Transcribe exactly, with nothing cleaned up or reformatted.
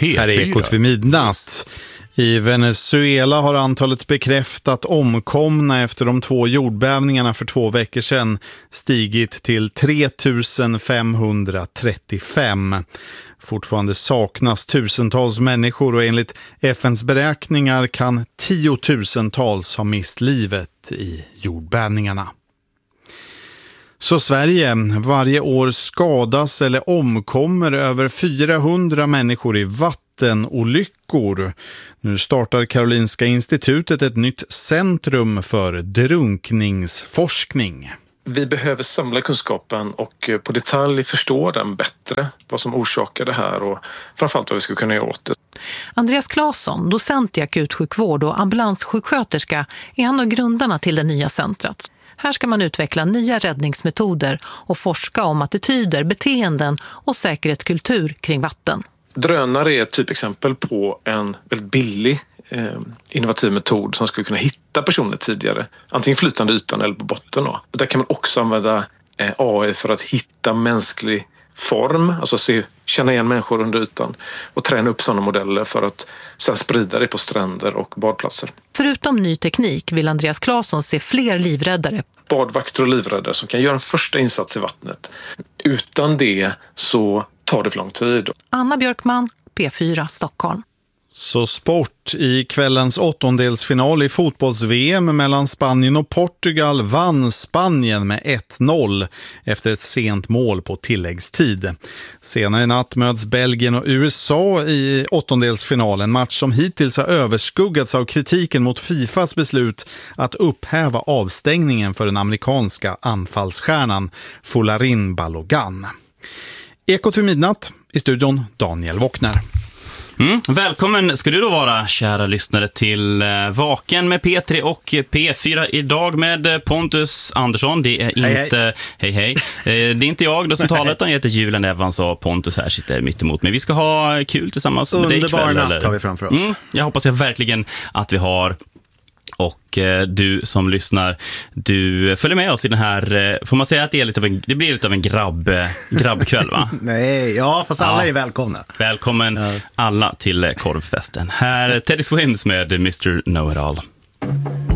P fyra. Här är Ekot vid midnatt. I Venezuela har antalet bekräftat omkomna efter de två jordbävningarna för två veckor sedan stigit till tre tusen femhundratrettiofem. Fortfarande saknas tusentals människor och enligt F N:s beräkningar kan tiotusentals ha mist livet i jordbävningarna. Så Sverige, varje år skadas eller omkommer över fyrahundra människor i vattenolyckor. Nu startar Karolinska institutet ett nytt centrum för drunkningsforskning. Vi behöver samla kunskapen och på detalj förstå den bättre, vad som orsakar det här och framförallt vad vi ska kunna göra åt det. Andreas Claesson, docent i akutsjukvård och ambulanssjuksköterska, är en av grundarna till det nya centret. Här ska man utveckla nya räddningsmetoder och forska om attityder, beteenden och säkerhetskultur kring vatten. Drönare är ett typexempel på en väldigt billig eh, innovativ metod som skulle kunna hitta personer tidigare. Antingen flytande ytan eller på botten. Då. Och där kan man också använda eh, A I för att hitta mänsklig form, alltså se, känna igen människor under ytan och träna upp sådana modeller för att sedan sprida det på stränder och badplatser. Förutom ny teknik vill Andreas Claesson se fler livräddare. Badvakter och livräddare som kan göra en första insats i vattnet. Utan det så tar det för lång tid. Anna Björkman, P fyra, Stockholm. Så sport. I kvällens åttondelsfinal i fotbolls-V M mellan Spanien och Portugal vann Spanien med ett noll efter ett sent mål på tilläggstid. Senare i natt möts Belgien och U S A i åttondelsfinalen, match som hittills har överskuggats av kritiken mot Fifas beslut att upphäva avstängningen för den amerikanska anfallsstjärnan Folarin Balogun. Ekot vid midnatt, i studion Daniel Wockner. Mm. Välkommen ska du då vara, kära lyssnare, till eh, Vaken med P tre och P fyra idag med Pontus Andersson. Det är inte, hej hej, hej. Eh, det är inte jag då som talar, utan jag heter Julen Evans och Pontus här sitter mitt emot mig. Vi ska ha kul tillsammans med dig ikväll. Underbar natt eller? har vi framför oss. Mm. Jag hoppas jag verkligen att vi har. Och eh, du som lyssnar, du följer med oss i den här, eh, får man säga att det, är lite av en, det blir lite av en grabb, eh, grabbkväll, va? Nej, ja, fast alla Ja. är välkomna. Välkommen Ja. alla till eh, korvfesten. Här är Teddy Swims med mister Know-It-All.